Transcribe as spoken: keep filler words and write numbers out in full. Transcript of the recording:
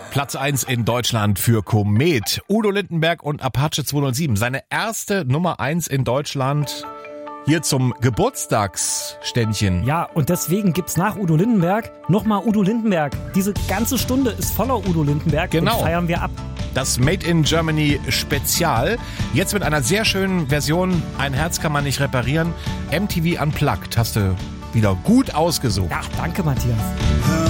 Platz eins in Deutschland für Komet. Udo Lindenberg und Apache zweihundertsieben. Seine erste Nummer eins in Deutschland. Hier zum Geburtstagsständchen. Ja, und deswegen gibt's nach Udo Lindenberg nochmal Udo Lindenberg. Diese ganze Stunde ist voller Udo Lindenberg. Genau. Und feiern wir ab. Das Made in Germany Spezial. Jetzt mit einer sehr schönen Version. Ein Herz kann man nicht reparieren. M T V Unplugged hast du wieder gut ausgesucht. Ja, danke, Matthias.